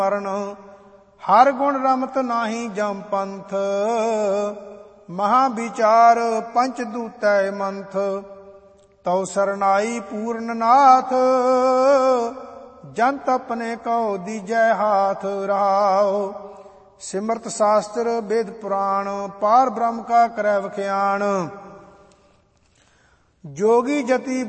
ਮਰਨ। ਹਰ ਗੁਣ ਰਮਤ ਨਾਹੀ ਜਮ ਪੰਥ, ਮਹਾ ਵਿਚਾਰ ਪੰਚ ਦੂਤੈ ਮੰਥ। ਤਉ ਸਰਨਾਈ ਪੂਰਨ ਨਾਥ, ਜੰਤ ਆਪਣੇ ਕਉ ਦੀਜੈ ਹਾਥ। ਰਹਾਉ ਸਿਮਰਤ ਸ਼ਾਸਤਰ ਵੇਦ ਪੁਰਾਣ, ਪਾਰ ਬ੍ਰਹਮ ਕਾ ਕਰੈ ਵਖਿਆਣ। ਜੋਗੀ ਜਤੀ